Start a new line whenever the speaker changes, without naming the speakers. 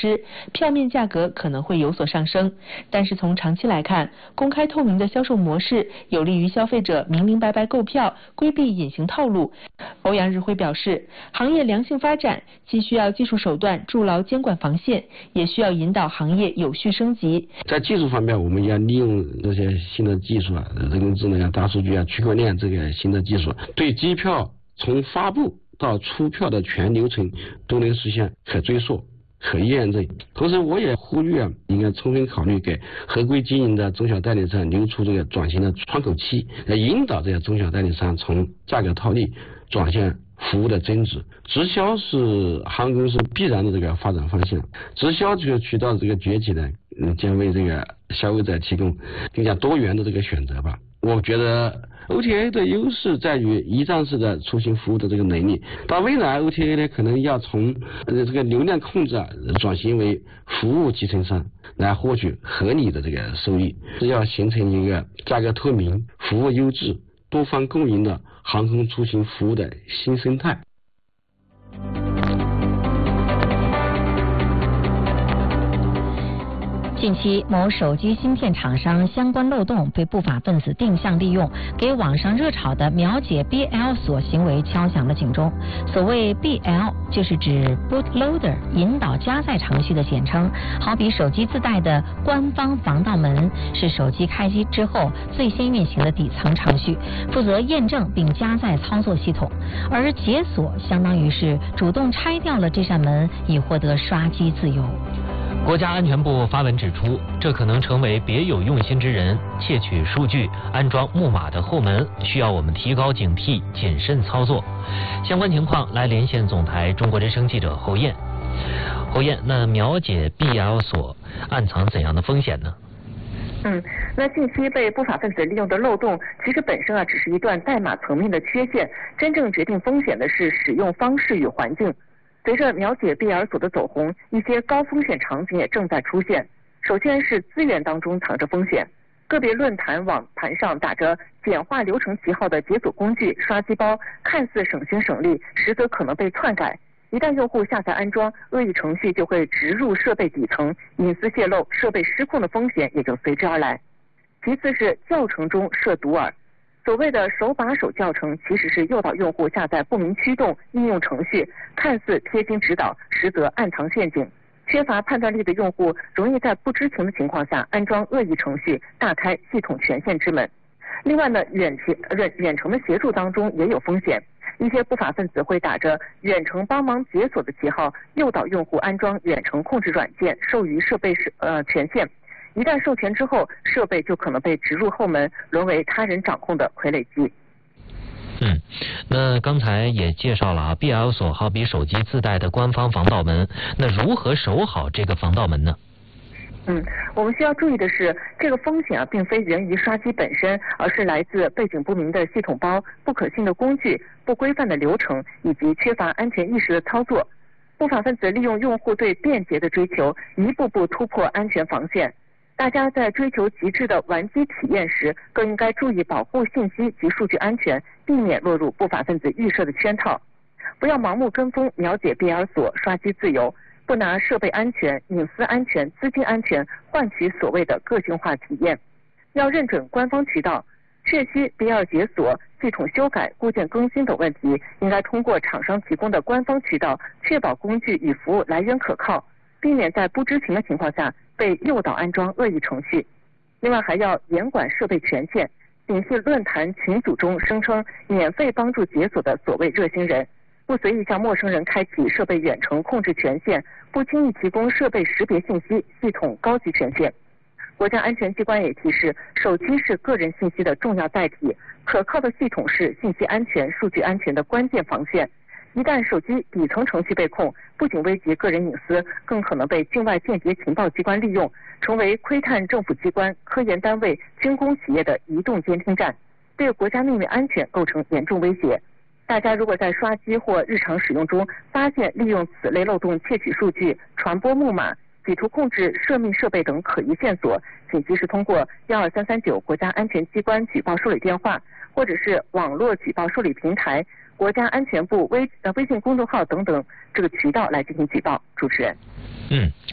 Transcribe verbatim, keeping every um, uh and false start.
施，票面价格可能会有所上升。但是从长期来看，公开透明的销售模式有利于消费者明明白白购票，规避隐形套路。欧阳日辉表示，行业良性发展既需要技术手段筑牢监管防线，也需要引导行业有序升级。
在技术方面，我们要利用这些新的技术啊，人工智能啊、大数据啊、区块链这个新的技术，对机票从发布到出票的全流程都能实现可追溯、可验证。同时，我也呼吁啊，应该充分考虑给合规经营的中小代理商留出这个转型的窗口期，来引导这些中小代理商从价格套利转向服务的增值。直销是航空公司必然的这个发展方向，直销这个渠道的这个崛起呢，嗯，将为这个消费者提供更加多元的这个选择吧。我觉得 O T A 的优势在于一站式的出行服务的这个能力，到未来 O T A 呢可能要从呃这个流量控制啊转型为服务集成商，来获取合理的这个收益，是要形成一个价格透明、服务优质、多方共赢的航空出行服务的新生态。
近期，某手机芯片厂商相关漏洞被不法分子定向利用，给网上热炒的秒解 B L 锁行为敲响了警钟。所谓 B L 就是指 bootloader 引导加载程序的简称，好比手机自带的官方防盗门是手机开机之后最先运行的底层程序，负责验证并加载操作系统，而解锁相当于是主动拆掉了这扇门，以获得刷机自由。
国家安全部发文指出，这可能成为别有用心之人窃取数据、安装木马的后门，需要我们提高警惕、谨慎操作。相关情况来连线总台中国之声记者侯燕。侯燕，那秒解 B L 锁暗藏怎样的风险呢？
嗯，那信息被不法分子利用的漏洞，其实本身啊只是一段代码层面的缺陷，真正决定风险的是使用方式与环境。随着秒解 B L 锁的走红，一些高风险场景也正在出现。首先是资源当中藏着风险，个别论坛网盘上打着简化流程旗号的解锁工具、刷机包，看似省心省力，实则可能被篡改。一旦用户下载安装，恶意程序就会植入设备底层，隐私泄露、设备失控的风险也就随之而来。其次是教程中设毒饵。所谓的手把手教程，其实是诱导用户下载不明驱动应用程序，看似贴心指导，实则暗藏陷阱。缺乏判断力的用户容易在不知情的情况下安装恶意程序，大开系统权限之门。另外呢，远协远远程的协助当中也有风险，一些不法分子会打着远程帮忙解锁的旗号，诱导用户安装远程控制软件，授予设备呃权限。一旦授权之后，设备就可能被植入后门，沦为他人掌控的傀儡机。
嗯，那刚才也介绍了啊 ，B L 锁好比手机自带的官方防盗门，那如何守好这个防盗门呢？
嗯，我们需要注意的是，这个风险啊，并非源于刷机本身，而是来自背景不明的系统包、不可信的工具、不规范的流程以及缺乏安全意识的操作。不法分子利用用户对便捷的追求，一步步突破安全防线。大家在追求极致的玩机体验时，更应该注意保护信息及数据安全，避免落入不法分子预设的圈套。不要盲目跟风秒解 B L 锁，刷机自由，不拿设备安全、隐私安全、资金安全换取所谓的个性化体验。要认准官方渠道，确需 B L 解锁、系统修改、固件更新等问题，应该通过厂商提供的官方渠道，确保工具与服务来源可靠，避免在不知情的情况下被诱导安装恶意程序。另外还要严管设备权限，警惕论坛群组中声称免费帮助解锁的所谓热心人，不随意向陌生人开启设备远程控制权限，不轻易提供设备识别信息、系统高级权限。国家安全机关也提示，手机是个人信息的重要载体，可靠的系统是信息安全、数据安全的关键防线。一旦手机底层程序被控，不仅危及个人隐私，更可能被境外间谍情报机关利用，成为窥探政府机关、科研单位、军工企业的移动监听站，对国家秘密安全构成严重威胁。大家如果在刷机或日常使用中发现利用此类漏洞窃取数据、传播木马、企图控制涉密设备等可疑线索，请及时通过幺二三三九国家安全机关举报受理电话，或者是网络举报受理平台、国家安全部微呃微信公众号等等这个渠道来进行举报。主持人，
嗯。